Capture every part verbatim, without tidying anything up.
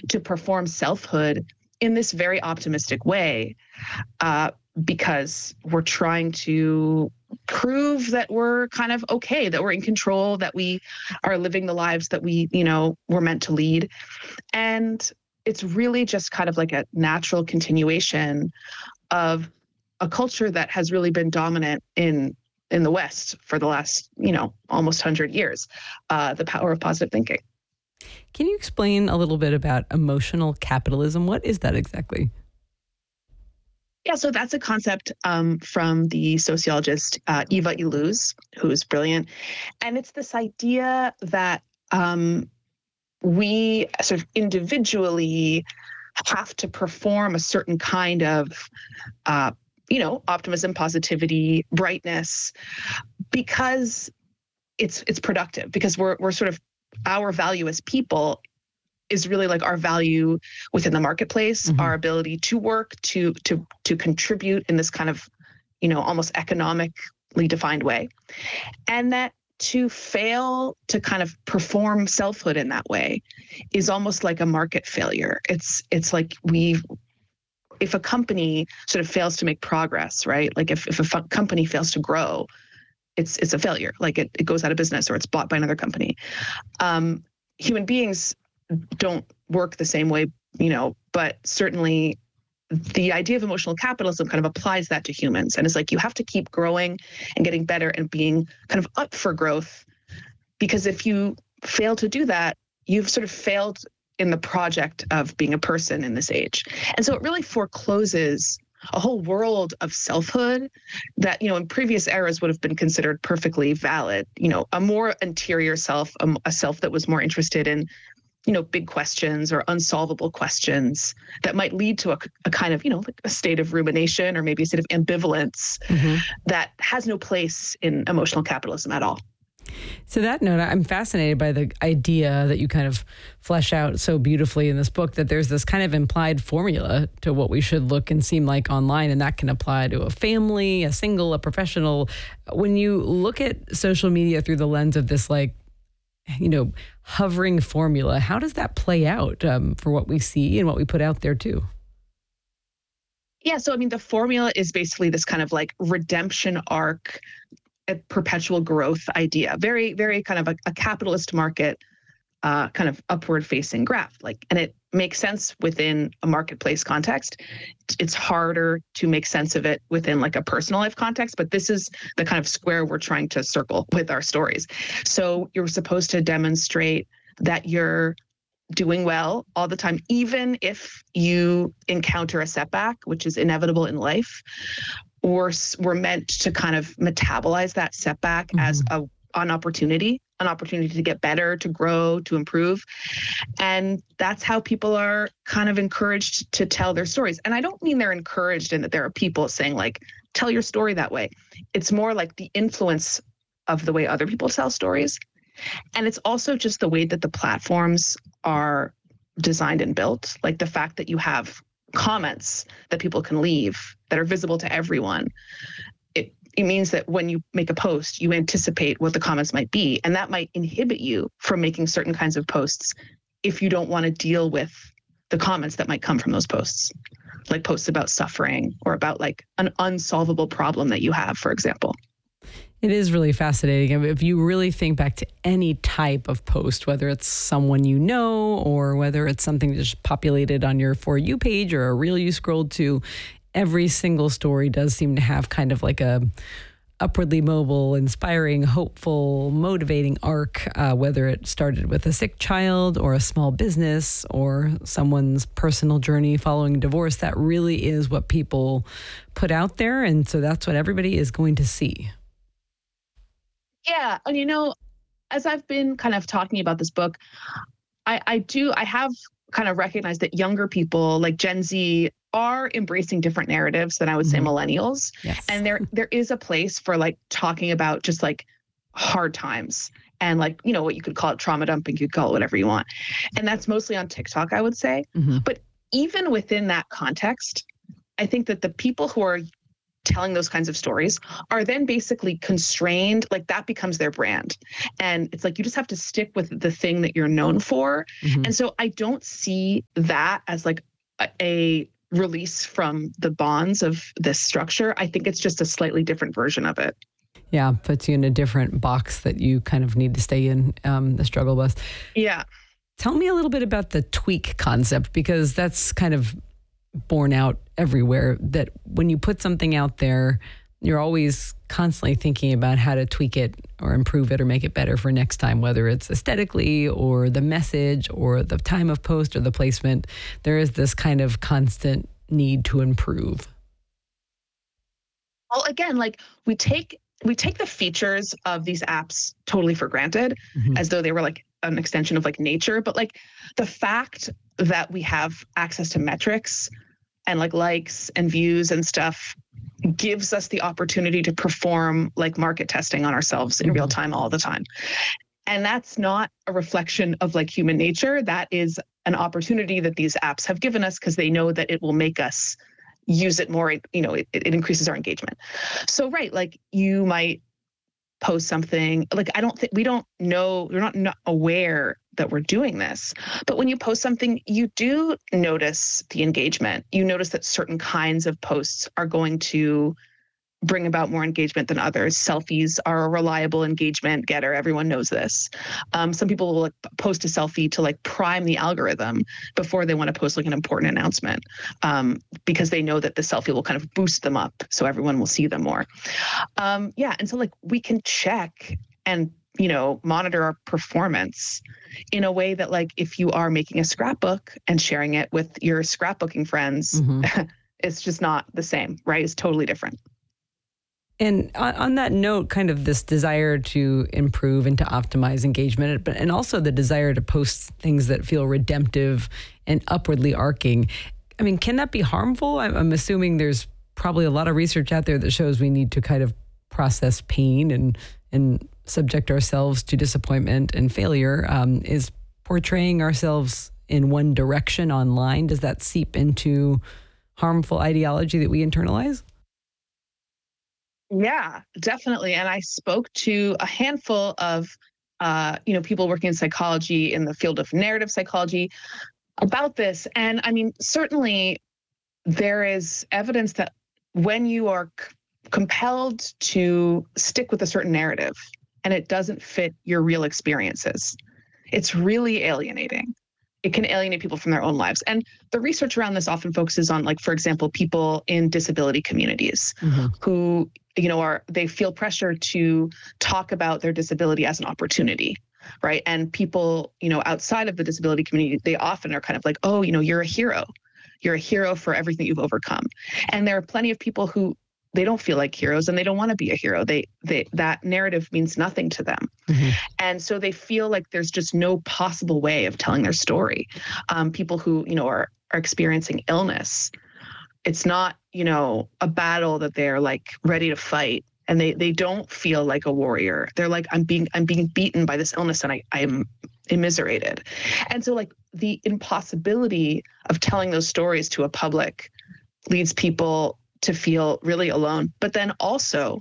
to perform selfhood in this very optimistic way, uh, because we're trying to prove that we're kind of okay, that we're in control, that we are living the lives that we, you know, were meant to lead. And it's really just kind of like a natural continuation of a culture that has really been dominant in in the West for the last, you know, almost one hundred years, uh, the power of positive thinking. Can you explain a little bit about emotional capitalism? What is that exactly? Yeah, so that's a concept um, from the sociologist uh, Eva Illouz, who's brilliant. And it's this idea that um, we sort of individually have to perform a certain kind of, uh, you know, optimism, positivity, brightness, because it's it's productive, because we're we're sort of, our value as people is really like our value within the marketplace, mm-hmm. our ability to work, to to to contribute in this kind of, you know, almost economically defined way. And that to fail to kind of perform selfhood in that way is almost like a market failure. It's it's like we, if a company sort of fails to make progress, right? Like if, if a f- company fails to grow, it's it's a failure. Like it, it goes out of business or it's bought by another company. Um, human beings don't work the same way, you know, but certainly the idea of emotional capitalism kind of applies that to humans. And it's like, you have to keep growing and getting better and being kind of up for growth, because if you fail to do that, you've sort of failed in the project of being a person in this age. And so it really forecloses a whole world of selfhood that, you know, in previous eras would have been considered perfectly valid, you know, a more interior self, a, a self that was more interested in, you know, big questions or unsolvable questions that might lead to a, a kind of, you know, like a state of rumination or maybe a state of ambivalence mm-hmm. that has no place in emotional capitalism at all. So that note, I'm fascinated by the idea that you kind of flesh out so beautifully in this book, that there's this kind of implied formula to what we should look and seem like online, and that can apply to a family, a single, a professional. When you look at social media through the lens of this, like, you know, hovering formula, how does that play out um, for what we see and what we put out there too? Yeah, so I mean, the formula is basically this kind of like redemption arc, a perpetual growth idea, very, very kind of a, a capitalist market, uh, kind of upward facing graph. Like, and it makes sense within a marketplace context. It's harder to make sense of it within like a personal life context, but this is the kind of square we're trying to circle with our stories. So you're supposed to demonstrate that you're doing well all the time, even if you encounter a setback, which is inevitable in life. Or we're meant to kind of metabolize that setback mm-hmm. as a, an opportunity, an opportunity to get better, to grow, to improve. And that's how people are kind of encouraged to tell their stories. And I don't mean they're encouraged in that there are people saying like, tell your story that way. It's more like the influence of the way other people tell stories. And it's also just the way that the platforms are designed and built, like the fact that you have comments that people can leave that are visible to everyone. It, it means that when you make a post, you anticipate what the comments might be, and that might inhibit you from making certain kinds of posts if you don't want to deal with the comments that might come from those posts, like posts about suffering or about like an unsolvable problem that you have, for example. It is really fascinating. If you really think back to any type of post, whether it's someone you know or whether it's something that just populated on your For You page or a reel you scrolled to, every single story does seem to have kind of like a upwardly mobile, inspiring, hopeful, motivating arc, uh, whether it started with a sick child or a small business or someone's personal journey following divorce. That really is what people put out there. And so that's what everybody is going to see. Yeah. And, you know, as I've been kind of talking about this book, I, I do, I have kind of recognized that younger people like Gen Z are embracing different narratives than I would say mm-hmm. millennials. Yes. And there, there is a place for like talking about just like hard times and like, you know, what you could call it trauma dumping, you could call it whatever you want. And that's mostly on TikTok, I would say. Mm-hmm. But even within that context, I think that the people who are telling those kinds of stories are then basically constrained, like that becomes their brand. And it's like you just have to stick with the thing that you're known for. Mm-hmm. And so I don't see that as like a, a release from the bonds of this structure. I think it's just a slightly different version of it. Yeah, puts you in a different box that you kind of need to stay in, um, the struggle bus. Yeah. Tell me a little bit about the tweak concept, because that's kind of borne out everywhere, that when you put something out there, you're always constantly thinking about how to tweak it or improve it or make it better for next time, whether it's aesthetically or the message or the time of post or the placement. There is this kind of constant need to improve. Well, again, like we take we take the features of these apps totally for granted, mm-hmm. as though they were like an extension of like nature. But like the fact that we have access to metrics and like likes and views and stuff gives us the opportunity to perform like market testing on ourselves in mm-hmm. real time all the time. And that's not a reflection of like human nature. That is an opportunity that these apps have given us because they know that it will make us use it more. You know, it, it increases our engagement. So, right, like you might post something like, I don't think we don't know, we're not, not aware that we're doing this. But when you post something, you do notice the engagement. You notice that certain kinds of posts are going to bring about more engagement than others. Selfies are a reliable engagement getter. Everyone knows this. Um, some people will like, post a selfie to like prime the algorithm before they want to post like an important announcement, um, because they know that the selfie will kind of boost them up so everyone will see them more. Um, yeah, and so like we can check and, you know, monitor our performance in a way that like if you are making a scrapbook and sharing it with your scrapbooking friends, mm-hmm. it's just not the same, right? It's totally different. And on, on that note, kind of this desire to improve and to optimize engagement, but and also the desire to post things that feel redemptive and upwardly arcing. I mean, can that be harmful? I'm, I'm assuming there's probably a lot of research out there that shows we need to kind of process pain and and subject ourselves to disappointment and failure. Um, is portraying ourselves in one direction online, does that seep into harmful ideology that we internalize? Yeah, definitely. And I spoke to a handful of, uh, you know, people working in psychology in the field of narrative psychology about this. And I mean, certainly there is evidence that when you are c- compelled to stick with a certain narrative and it doesn't fit your real experiences, it's really alienating. It can alienate people from their own lives. And the research around this often focuses on, like, for example, people in disability communities mm-hmm. who, you know, are, they feel pressure to talk about their disability as an opportunity, right? And people, you know, outside of the disability community, they often are kind of like, oh, you know, you're a hero. You're a hero for everything you've overcome. And there are plenty of people who they don't feel like heroes and they don't want to be a hero. They, they, that narrative means nothing to them. Mm-hmm. And so they feel like there's just no possible way of telling their story. Um, people who, you know, are, are experiencing illness, it's not, you know, a battle that they're like ready to fight. And they, they don't feel like a warrior. They're like, I'm being, I'm being beaten by this illness and I, I'm immiserated. And so like the impossibility of telling those stories to a public leads people to feel really alone. But then also,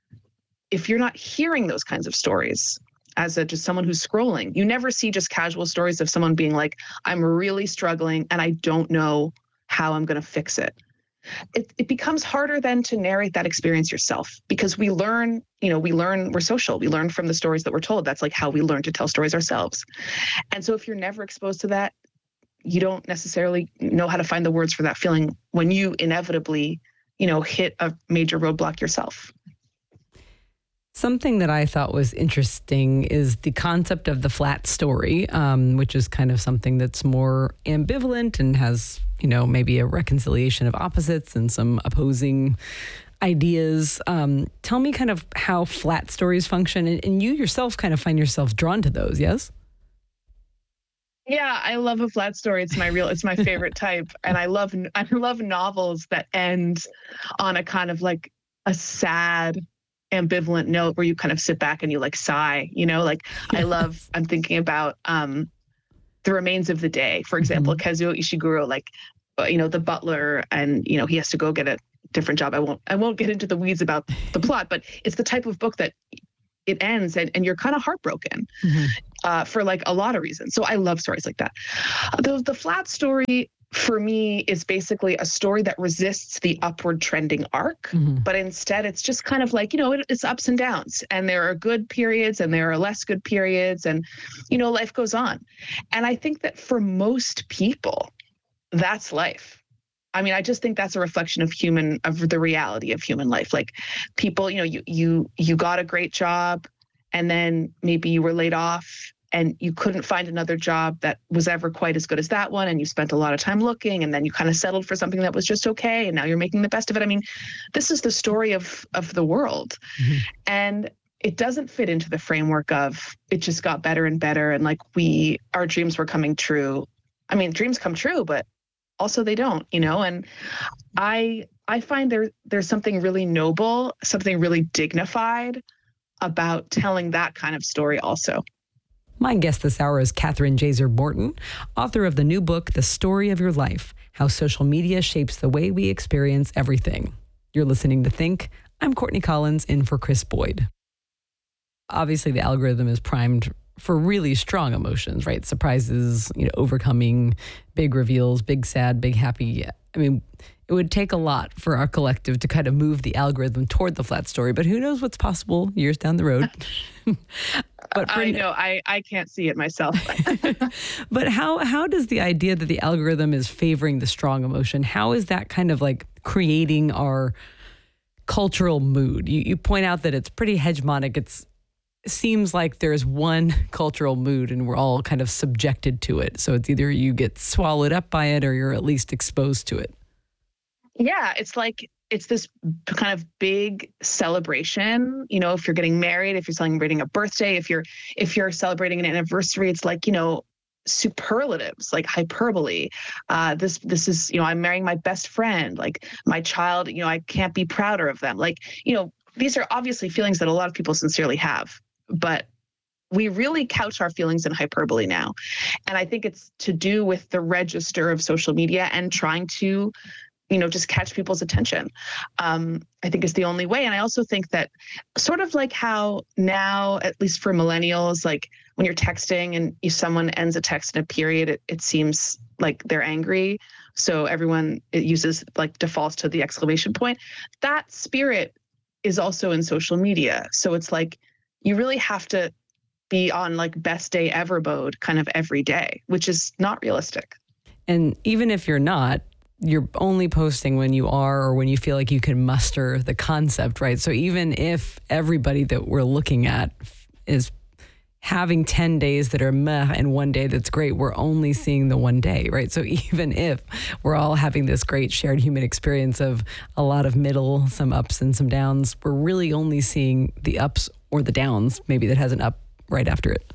if you're not hearing those kinds of stories as a, just someone who's scrolling, you never see just casual stories of someone being like, I'm really struggling and I don't know how I'm going to fix it. It, it becomes harder then to narrate that experience yourself, because we learn, you know, we learn, we're social. We learn from the stories that we're told. That's like how we learn to tell stories ourselves. And so if you're never exposed to that, you don't necessarily know how to find the words for that feeling when you inevitably, you know, hit a major roadblock yourself. Something that I thought was interesting is the concept of the flat story, um, which is kind of something that's more ambivalent and has, you know, maybe a reconciliation of opposites and some opposing ideas. Um, tell me kind of how flat stories function, and, and you yourself kind of find yourself drawn to those, yes? Yeah, I love a flat story. It's my real, it's my favorite type. And I love, I love novels that end on a kind of like a sad, ambivalent note where you kind of sit back and you like sigh, you know, like yes. I love, I'm thinking about um, The Remains of the Day, for example, mm-hmm. Kazuo Ishiguro, like, you know, the butler and, you know, he has to go get a different job. I won't I won't get into the weeds about the plot, but it's the type of book that it ends and, and you're kind of heartbroken mm-hmm. uh, for like a lot of reasons. So I love stories like that. The, the Flat story for me is basically a story that resists the upward trending arc, mm-hmm. but instead it's just kind of like, you know, it, it's ups and downs, and there are good periods and there are less good periods, and, you know, life goes on. And I think that for most people, that's life. I mean, I just think that's a reflection of human, of the reality of human life. Like people, you know, you, you, you got a great job and then maybe you were laid off and you couldn't find another job that was ever quite as good as that one. And you spent a lot of time looking, and then you kind of settled for something that was just okay. And now you're making the best of it. I mean, this is the story of, of the world. Mm-hmm. And it doesn't fit into the framework of it just got better and better. And like we, our dreams were coming true. I mean, dreams come true, but also they don't, you know? And I, I find there, there's something really noble, something really dignified about telling that kind of story also. My guest this hour is Catherine Jazer Morton, author of the new book, The Story of Your Life, How Social Media Shapes the Way We Experience Everything. You're listening to Think. I'm Courtney Collins, in for Chris Boyd. Obviously, the algorithm is primed for really strong emotions, right? Surprises, you know, overcoming, big reveals, big sad, big happy. I mean, it would take a lot for our collective to kind of move the algorithm toward the flat story, but who knows what's possible years down the road. But for I know, I, I can't see it myself. But how how does the idea that the algorithm is favoring the strong emotion, how is that kind of like creating our cultural mood? You, you point out that it's pretty hegemonic. It's It seems like there's one cultural mood and we're all kind of subjected to it. So it's either you get swallowed up by it or you're at least exposed to it. Yeah, it's like, it's this kind of big celebration. You know, if you're getting married, if you're celebrating a birthday, if you're, if you're celebrating an anniversary, it's like, you know, superlatives, like hyperbole. Uh, this, this is, you know, I'm marrying my best friend, like my child, you know, I can't be prouder of them. Like, you know, these are obviously feelings that a lot of people sincerely have, but we really couch our feelings in hyperbole now. And I think it's to do with the register of social media and trying to, you know, just catch people's attention. Um, I think is the only way. And I also think that sort of like how now, at least for millennials, like when you're texting and if someone ends a text in a period, it, it seems like they're angry. So everyone, it uses like defaults to the exclamation point. That spirit is also in social media. So it's like, you really have to be on like best day ever mode kind of every day, which is not realistic. And even if you're not, you're only posting when you are or when you feel like you can muster the concept, right? So even if everybody that we're looking at is having ten days that are meh and one day that's great, we're only seeing the one day, right? So even if we're all having this great shared human experience of a lot of middle, some ups and some downs, we're really only seeing the ups or the downs, maybe that has an up right after it.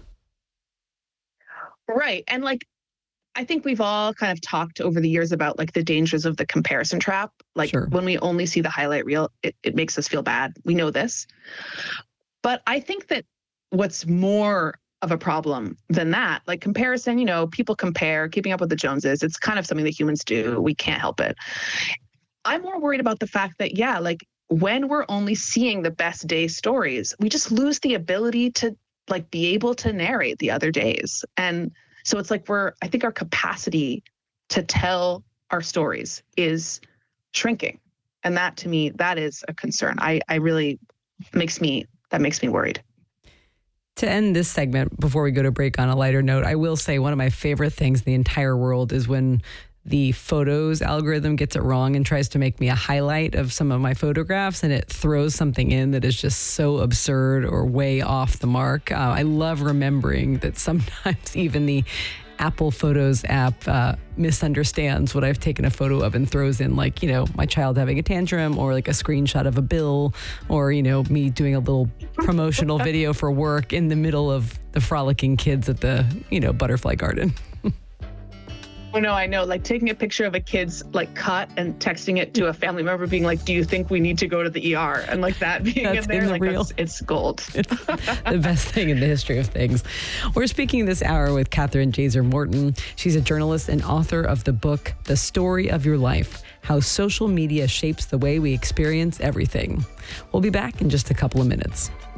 Right. And like, I think we've all kind of talked over the years about like the dangers of the comparison trap. Like sure. When we only see the highlight reel, it, it makes us feel bad. We know this. But I think that what's more of a problem than that, like comparison, you know, people compare, keeping up with the Joneses. It's kind of something that humans do. We can't help it. I'm more worried about the fact that, yeah, like when we're only seeing the best day stories, we just lose the ability to like be able to narrate the other days. And so it's like we're, I think our capacity to tell our stories is shrinking. And that to me, that is a concern. I, I really makes me, that makes me worried. To end this segment, before we go to break on a lighter note, I will say one of my favorite things in the entire world is when the photos algorithm gets it wrong and tries to make me a highlight of some of my photographs, and it throws something in that is just so absurd or way off the mark. Uh, I love remembering that sometimes even the Apple Photos app uh, misunderstands what I've taken a photo of and throws in, like, you know, my child having a tantrum or like a screenshot of a bill or, you know, me doing a little promotional video for work in the middle of the frolicking kids at the, you know, butterfly garden. Oh no, I know. Like taking a picture of a kid's like cut and texting it to a family member, being like, "Do you think we need to go to the E R?" And like that being That's in there, in the like reel. that's, it's gold. It's the best thing in the history of things. We're speaking this hour with Catherine Jaser Morton. She's a journalist and author of the book, The Story of Your Life: How Social Media Shapes the Way We Experience Everything. We'll be back in just a couple of minutes.